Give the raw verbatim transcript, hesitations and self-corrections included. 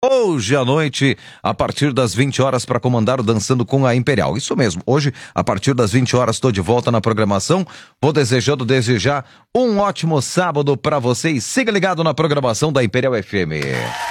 hoje à noite, a partir das vinte horas, para comandar o Dançando com a Imperial. Isso mesmo, hoje, a partir das vinte horas, estou de volta na programação. Vou desejando desde já um ótimo sábado para vocês. Siga ligado na programação da Imperial F M.